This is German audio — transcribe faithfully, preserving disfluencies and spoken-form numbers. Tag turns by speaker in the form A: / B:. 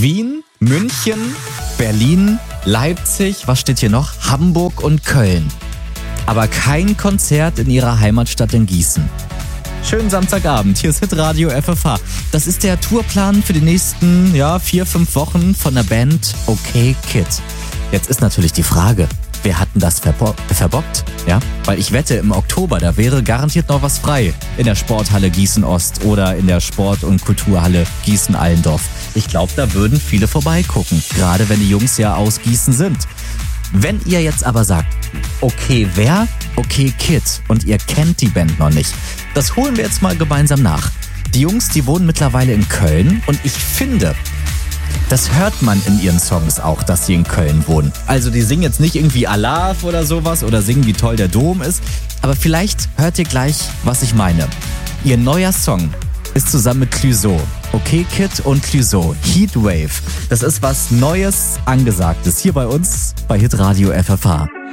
A: Wien, München, Berlin, Leipzig, was steht hier noch? Hamburg und Köln. Aber kein Konzert in ihrer Heimatstadt in Gießen. Schönen Samstagabend, hier ist Hitradio F F H. Das ist der Tourplan für die nächsten ja, vier, fünf Wochen von der Band OK Kid. Jetzt ist natürlich die Frage, wer hat denn das verbo- verbockt? Ja, weil ich wette, im Oktober, da wäre garantiert noch was frei. In der Sporthalle Gießen-Ost oder in der Sport- und Kulturhalle Gießen-Allendorf. Ich glaube, da würden viele vorbeigucken, gerade wenn die Jungs ja aus Gießen sind. Wenn ihr jetzt aber sagt, okay, wer? OK Kid und ihr kennt die Band noch nicht, das holen wir jetzt mal gemeinsam nach. Die Jungs, die wohnen mittlerweile in Köln und ich finde, das hört man in ihren Songs auch, dass sie in Köln wohnen. Also die singen jetzt nicht irgendwie Alaf oder sowas oder singen, wie toll der Dom ist, aber vielleicht hört ihr gleich, was ich meine. Ihr neuer Song ist zusammen mit Clouseau. OK Kid und Clouseau. Heatwave. Das ist was Neues, Angesagtes hier bei uns bei Hitradio F F H.